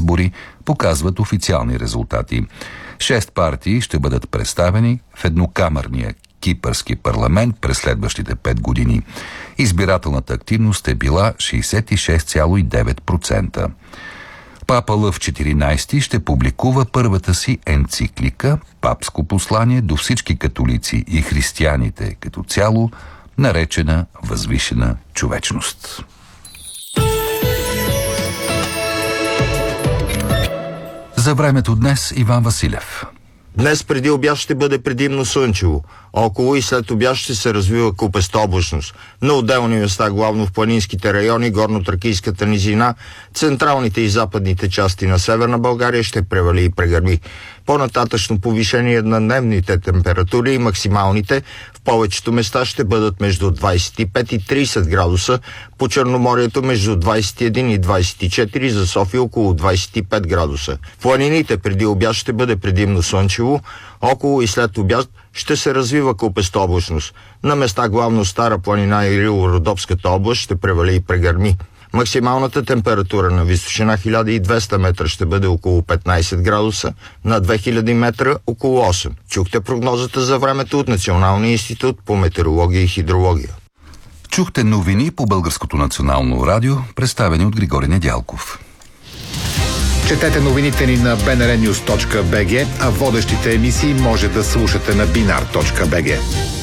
избори, показват официални резултати. 6 партии ще бъдат представени в еднокамърния кипърски парламент през следващите 5 години. Избирателната активност е била 66,9%. Папа Лъв 14 ще публикува първата си енциклика, папско послание до всички католици и християните като цяло, наречена Възвишена човечност. За времето днес Иван Василев. Днес преди обяд ще бъде предимно слънчево. Около и след обяд ще се развива купеста облачност. На отделни места, главно в планинските райони, горно-тракийската низина, централните и западните части на Северна България ще превали и прегърми. По-нататъчно повишение на дневните температури и максималните в повечето места ще бъдат между 25 и 30 градуса, по Черноморието между 21 и 24, за София около 25 градуса. В планините преди обяд ще бъде предимно слънчево, около и след обяд ще се развива купеста облачност. На места главно Стара планина и Рило-Родопската област ще превали и прегърми. Максималната температура на височина 1200 метра ще бъде около 15 градуса, на 2000 метра около 8. Чухте прогнозата за времето от Националния институт по метеорология и хидрология. Чухте новини по Българското национално радио, представени от Григорий Недялков. Четете новините ни на bnrnews.bg, а водещите емисии може да слушате на binar.bg.